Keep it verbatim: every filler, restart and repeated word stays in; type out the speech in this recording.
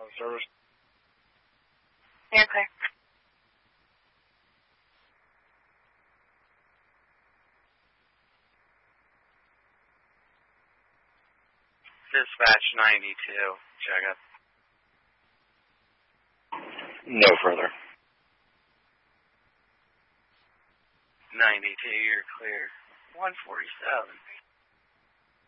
service. You're clear. Dispatch ninety-two, check up. No further. ninety-two, you're clear. one forty-seven.